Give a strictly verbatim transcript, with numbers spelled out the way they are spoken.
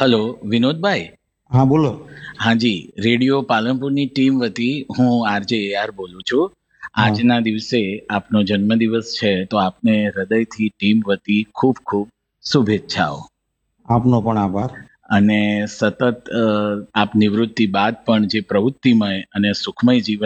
Hello Vinodbhai. હા બોલો. હાજી, રેડિયો પાલનપુરની ટીમ વતી હું આરજે એઆર બોલું છું. હા. આજના દિવસે આપનો જન્મદિવસ છે, તો આપને હૃદયથી ટીમ વતી ખૂબ ખૂબ શુભેચ્છાઓ. આપનો પણ આભાર. અને સતત અ, આપ નિવૃત્તિ બાદ પણ જે પ્રવૃત્તિમય અને સુખમય જીવન